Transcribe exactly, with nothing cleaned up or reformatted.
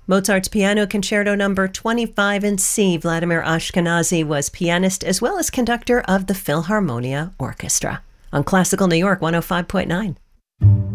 Mozart's Piano Concerto Number twenty-five in C. Vladimir Ashkenazy was pianist as well as conductor of the Philharmonia Orchestra. On Classical New York one oh five point nine.